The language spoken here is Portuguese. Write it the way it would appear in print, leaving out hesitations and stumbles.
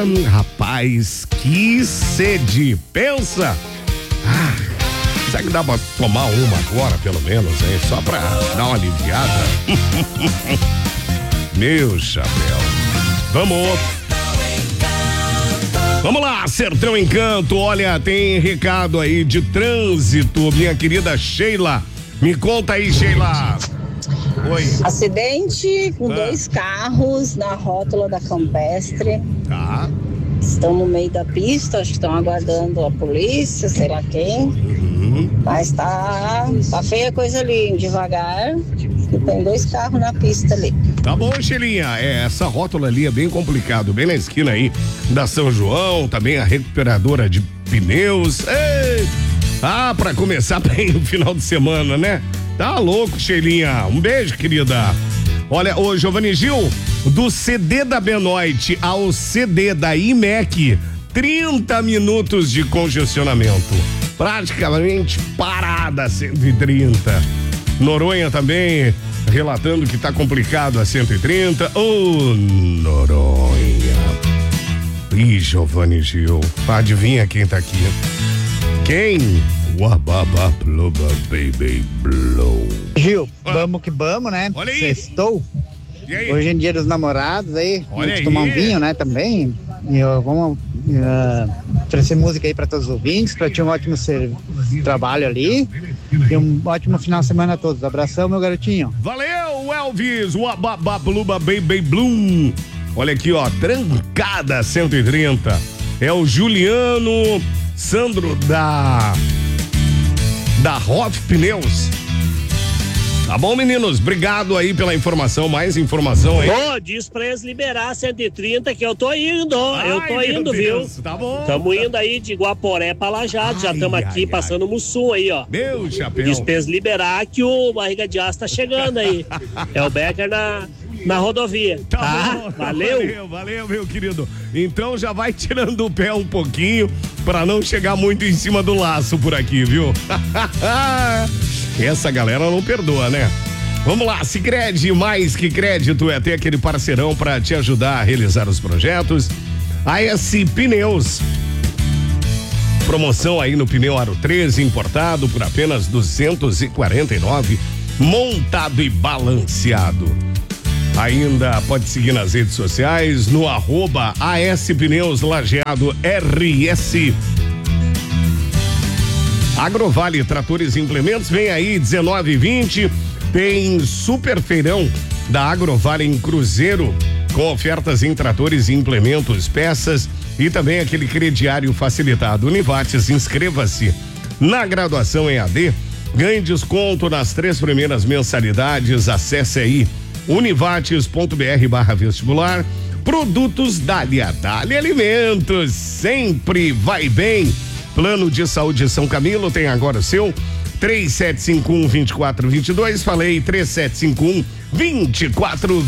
rapaz, que sede. Pensa. Será que dá pra tomar uma agora, pelo menos, hein? Só pra dar uma aliviada. Meu chapéu. Vamos lá, Sertão Encanto. Olha, tem recado aí de trânsito, minha querida Sheila. Me conta aí, Sheila. Oi. Acidente com 2 carros na rótula da Campestre. Tá. Estão no meio da pista, acho que estão aguardando a polícia, será quem? Mas tá feia a coisa ali, devagar. Tem 2 carros na pista ali. Tá bom, Xelinha. Essa rótula ali é bem complicado, bem na esquina aí da São João, também a recuperadora de pneus. Ei! Pra começar bem o final de semana, né? Tá louco, Xelinha. Um beijo, querida. Olha, ô Giovanni Gil, do CD da Benoit ao CD da IMEC, 30 minutos de congestionamento. Praticamente parada 130. Noronha também relatando que tá complicado a 130. Noronha. Ih, Giovanni Gil, adivinha quem tá aqui? Quem? Wababa Pluba Baby Blow. Gil, vamos que vamos, né? Olha aí. Sextou. E aí? Hoje em dia dos namorados aí. Olha vamos aí. tomar um vinho, né? Também. E vamos oferecer música aí para todos os ouvintes, para ter um ótimo trabalho ali e um ótimo final de semana a todos. Abração, meu garotinho. Valeu, Elvis. Wababa Pluba Baby Bloom. Olha aqui, ó, trancada 130. É o Juliano Sandro da Hoff Pneus. Tá bom, meninos? Obrigado aí pela informação. Mais informação aí. Diz pra eles liberar 130 que eu tô indo. Meu Deus, viu? Tá bom. Tamo indo aí de Guaporé pra Lajado. Já estamos aqui passando Mussum aí, ó. Meu chapéu. Diz pra eles liberar que o Barriga de Aço tá chegando aí. É o Becker na rodovia. Tá bom. Valeu, meu querido. Então já vai tirando o pé um pouquinho pra não chegar muito em cima do laço por aqui, viu? Essa galera não perdoa, né? Vamos lá, Sicredi, mais que crédito, é ter aquele parceirão pra te ajudar a realizar os projetos. AS Pneus. Promoção aí no pneu Aro 13, importado por apenas R$249, montado e balanceado. Ainda pode seguir nas redes sociais no @AS Pneus Lajeado RS. Agrovale Tratores e Implementos, vem aí 19 e 20, tem super feirão da Agrovale em Cruzeiro, com ofertas em tratores e implementos, peças e também aquele crediário facilitado. Univates, inscreva-se na graduação em AD, ganhe desconto nas 3 primeiras mensalidades, acesse aí univates.br/vestibular. Produtos Dália Alimentos, sempre vai bem. Plano de Saúde São Camilo tem agora o seu 3751-2422. Falei 3751-2422.